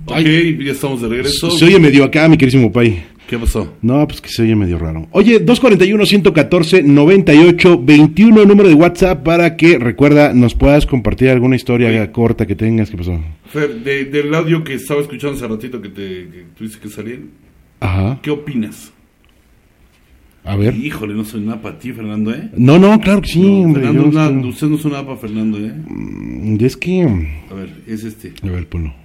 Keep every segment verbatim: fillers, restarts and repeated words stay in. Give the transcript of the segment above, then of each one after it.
Ok, ya estamos de regreso. Se oye medio acá, mi querísimo Pai. ¿Qué pasó? No, pues que se oye medio raro. Oye, dos cuarenta y uno, ciento catorce, noventa y ocho, veintiuno, número de WhatsApp para que, recuerda, nos puedas compartir alguna historia sí. corta que tengas. ¿Qué pasó? Fer, de, del audio que estaba escuchando hace ratito que te que tuviste que salir, ajá. ¿Qué opinas? A ver. Híjole, no soy nada para ti, Fernando, ¿eh? No, no, claro que sí, no, hombre. Fernando, Yo nada, estoy... usted no es nada para Fernando, ¿eh? Es que... A ver, es este. A ver, ponlo.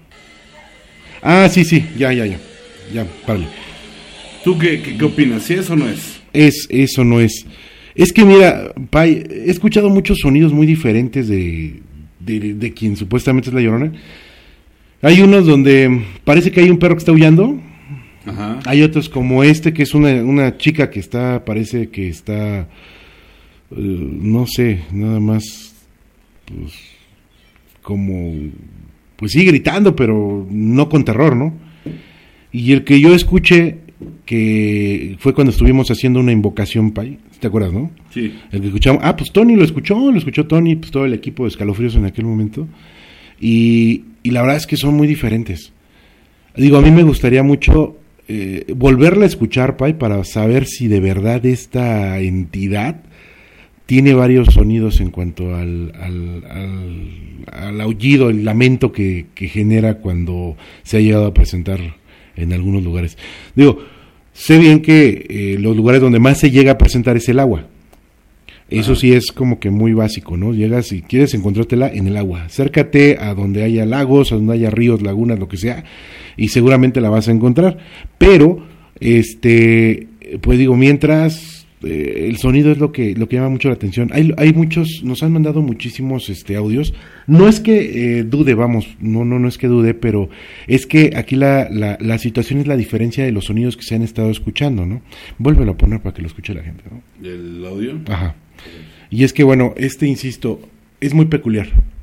Ah, sí, sí, ya, ya, ya. Ya, párale. ¿Tú qué, qué, qué opinas? ¿Sí es o no es? Es, eso no es. Es que mira, Pai, he escuchado muchos sonidos muy diferentes de, de, de quien supuestamente es la Llorona. Hay unos donde parece que hay un perro que está aullando. Ajá. Hay otros como este que es una, una chica que está, parece que está, uh, no sé, nada más, pues, como, pues sí gritando, pero no con terror, ¿no? Y el que yo escuché, que fue cuando estuvimos haciendo una invocación, Pai, ¿te acuerdas, no? Sí. El que escuchamos, ah, pues Tony lo escuchó, lo escuchó Tony, pues todo el equipo de Escalofríos en aquel momento, y, y la verdad es que son muy diferentes. Digo, a mí me gustaría mucho eh, volverla a escuchar, Pai, para saber si de verdad esta entidad tiene varios sonidos en cuanto al, al, al, al aullido, el lamento que, que genera cuando se ha llegado a presentar en algunos lugares. Digo, sé bien que eh, los lugares donde más se llega a presentar es el agua. Eso sí es como que muy básico, ¿no? Llegas y quieres encontrártela en el agua. Acércate a donde haya lagos, a donde haya ríos, lagunas, lo que sea, y seguramente la vas a encontrar. Pero, este, pues digo, mientras eh, el sonido es lo que lo que llama mucho la atención. Hay hay muchos, nos han mandado muchísimos este audios. No es que eh, dude, vamos, no no no es que dude, pero es que aquí la, la la situación es la diferencia de los sonidos que se han estado escuchando, ¿no? Vuélvelo a poner para que lo escuche la gente, ¿no? ¿El audio? Ajá. Y es que, bueno, este, insisto, es muy peculiar.